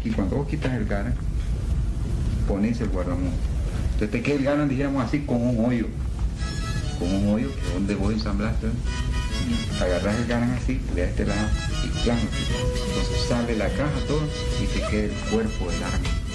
y cuando vos quitas el garan, pones el guardamón. Entonces te queda el garan, dijéramos así, con un hoyo que es donde vos ensamblaste. Agarras el garan así, le das este lado y claro, entonces sale la caja todo y te queda el cuerpo del arma.